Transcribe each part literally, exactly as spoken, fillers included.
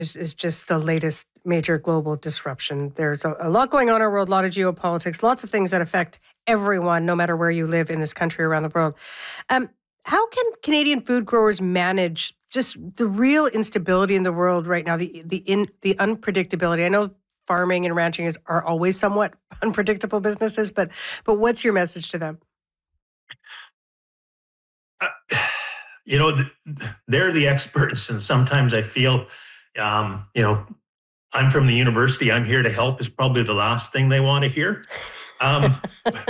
is, is just the latest major global disruption. There's a, a lot going on in our world, a lot of geopolitics, lots of things that affect everyone, no matter where you live in this country, around the world. Um, how can Canadian food growers manage just the real instability in the world right now, the the in the unpredictability? I know farming and ranching is are always somewhat unpredictable businesses, but but what's your message to them? Uh, you know, th- they're the experts, and sometimes I feel, um, you know, I'm from the university. I'm here to help is probably the last thing they want to hear. Um,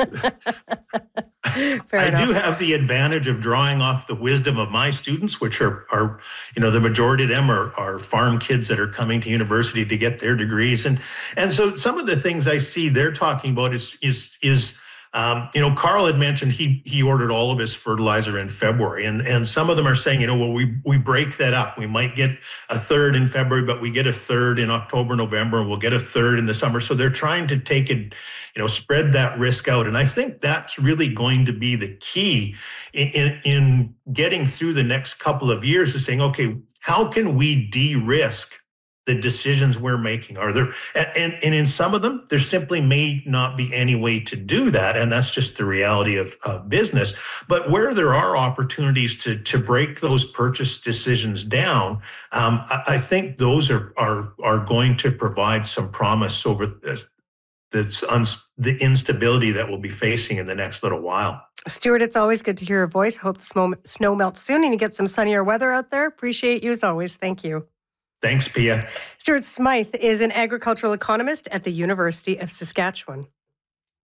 Fair I enough. do have the advantage of drawing off the wisdom of my students, which are, are you know, the majority of them are, are farm kids that are coming to university to get their degrees. And and so some of the things I see they're talking about is is is um, you know, Carl had mentioned he he ordered all of his fertilizer in February, and and some of them are saying, you know, well, we we break that up. We might get a third in February, but we get a third in October, November, and we'll get a third in the summer. So they're trying to take it, you know, spread that risk out, and I think that's really going to be the key in in, in getting through the next couple of years. Is saying, okay, how can we de-risk the decisions we're making? Are there, and, and in some of them, there simply may not be any way to do that. And that's just the reality of, of business. But where there are opportunities to, to break those purchase decisions down, um, I, I think those are, are, are going to provide some promise over this, that's un, the instability that we'll be facing in the next little while. Stuart, it's always good to hear your voice. Hope the snow, snow melts soon and you get some sunnier weather out there. Appreciate you as always. Thank you. Thanks, Pia. Stuart Smythe is an agricultural economist at the University of Saskatchewan.